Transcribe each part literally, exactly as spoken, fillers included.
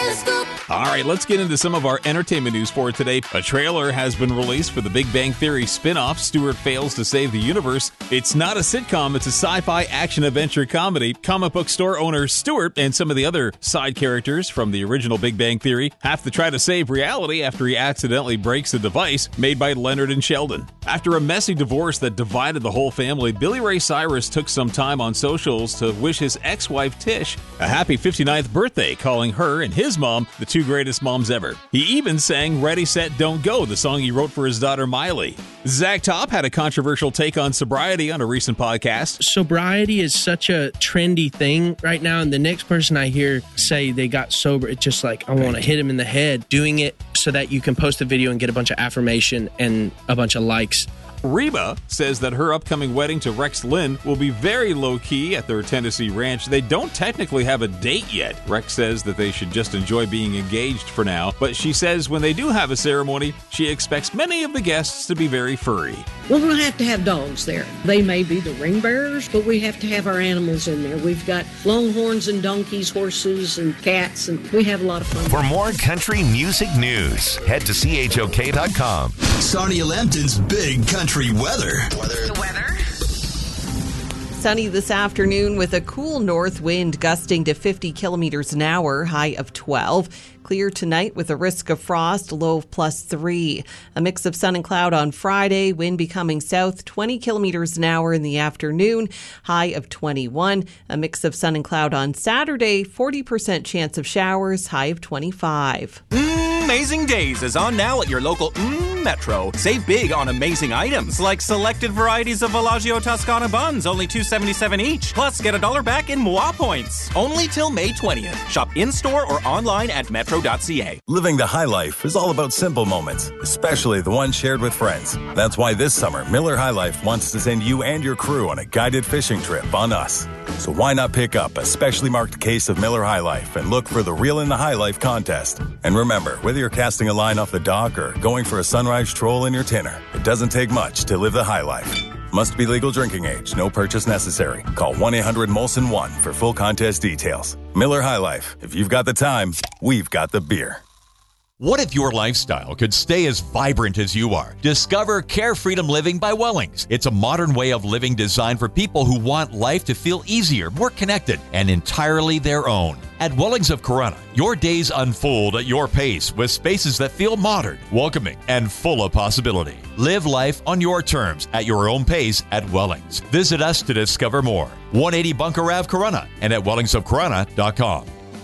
Scoop. All right, let's get into some of our entertainment news for today. A trailer has been released for the Big Bang Theory spin-off, Stuart Fails to Save the Universe. It's not a sitcom, it's a sci-fi action-adventure comedy. Comic book store owner Stuart and some of the other side characters from the original Big Bang Theory have to try to save reality after he accidentally breaks a device made by Leonard and Sheldon. After a messy divorce that divided the whole family, Billy Ray Cyrus took some time on socials to wish his ex-wife Tish a happy fifty-ninth birthday, calling her and his mom the two greatest moms ever. He even sang Ready, Set, Don't Go, the song he wrote for his daughter Miley. Zach Top had a controversial take on sobriety on a recent podcast. Sobriety is such a trendy thing right now, and the next person I hear say they got sober, it's just like, I want to hit him in the head. Doing it so that you can post a video and get a bunch of affirmation and a bunch of likes. Reba says that her upcoming wedding to Rex Lynn will be very low-key at their Tennessee ranch. They don't technically have a date yet. Rex says that they should just enjoy being engaged for now, but she says when they do have a ceremony, she expects many of the guests to be very furry. We're going to have to have dogs there. They may be the ring bearers, but we have to have our animals in there. We've got longhorns and donkeys, horses and cats, and we have a lot of fun. For more country music news, head to C H O K dot com. Sarnia Lambton's Big Country Weather. The weather. Sunny this afternoon with a cool north wind gusting to fifty kilometers an hour, high of twelve. Clear tonight with a risk of frost, low of plus three. A mix of sun and cloud on Friday, wind becoming south twenty kilometers an hour in the afternoon, high of twenty-one. A mix of sun and cloud on Saturday, forty percent chance of showers, high of twenty-five. Mm, amazing Days is on now at your local mm, Metro. Save big on amazing items like selected varieties of Villaggio Toscana buns, only two dollars and seventy-seven cents each. Plus, get a dollar back in M W A points. Only till May twentieth. Shop in-store or online at metro dot c a. Living the high life is all about simple moments, especially the ones shared with friends. That's why this summer, Miller High Life wants to send you and your crew on a guided fishing trip on us. So why not pick up a specially marked case of Miller High Life and look for the Reel in the High Life contest. And remember, whether you're casting a line off the dock or going for a sunrise troll in your tinner, it doesn't take much to live the high life. Must be legal drinking age. No purchase necessary. Call one eight hundred Molson one for full contest details. Miller High Life. If you've got the time, we've got the beer. What if your lifestyle could stay as vibrant as you are? Discover Care Freedom Living by Wellings. It's a modern way of living designed for people who want life to feel easier, more connected, and entirely their own. At Wellings of Corunna, your days unfold at your pace with spaces that feel modern, welcoming, and full of possibility. Live life on your terms at your own pace at Wellings. Visit us to discover more. one eighty Bunker Ave, Corunna, and at wellings of corunna dot com.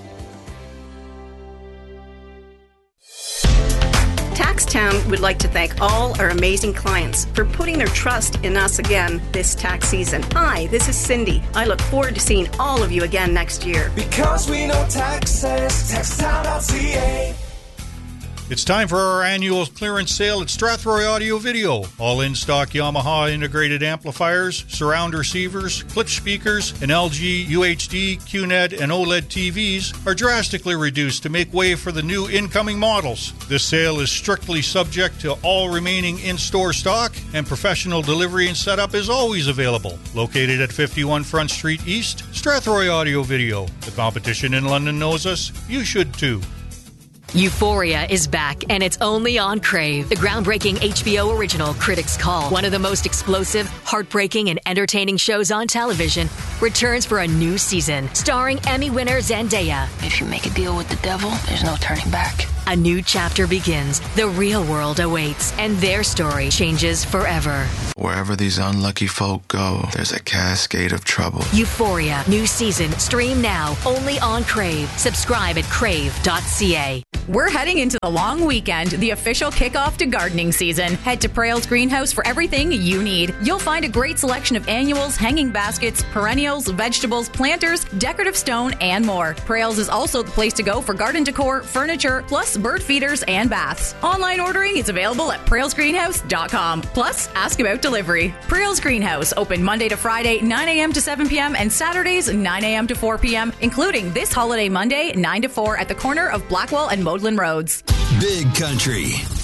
TaxTown would like to thank all our amazing clients for putting their trust in us again this tax season. Hi, this is Cindy. I look forward to seeing all of you again next year. Because we know taxes, tax town dot c a. It's time for our annual clearance sale at Strathroy Audio Video. All in-stock Yamaha integrated amplifiers, surround receivers, clip speakers, and L G, U H D, Q N E D, and OLED T Vs are drastically reduced to make way for the new incoming models. This sale is strictly subject to all remaining in-store stock, and professional delivery and setup is always available. Located at fifty-one Front Street East, Strathroy Audio Video. The competition in London knows us. You should too. Euphoria is back, and it's only on Crave. The groundbreaking H B O original Critics' Call, one of the most explosive, heartbreaking, and entertaining shows on television, returns for a new season, starring Emmy winner Zendaya. If you make a deal with the devil, there's no turning back. A new chapter begins. The real world awaits, and their story changes forever. Wherever these unlucky folk go, there's a cascade of trouble. Euphoria, new season, stream now, only on Crave. Subscribe at crave dot c a. We're heading into the long weekend, the official kickoff to gardening season. Head to Praile's Greenhouse for everything you need. You'll find a great selection of annuals, hanging baskets, perennials, vegetables, planters, decorative stone, and more. Praile's is also the place to go for garden decor, furniture, plus bird feeders and baths. Online ordering is available at prails greenhouse dot com. Plus, ask about delivery. Praile's Greenhouse, open Monday to Friday, nine a.m. to seven p.m. and Saturdays, nine a.m. to four p.m., including this holiday Monday, nine to four at the corner of Blackwell and Modlin Roads. Big Country